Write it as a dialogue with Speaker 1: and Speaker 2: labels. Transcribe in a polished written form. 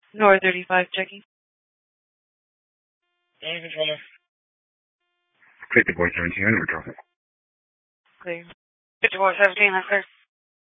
Speaker 1: North 35 checking.
Speaker 2: Danger controller.
Speaker 3: 5417, over traffic.
Speaker 1: Clear. 5417, that's clear.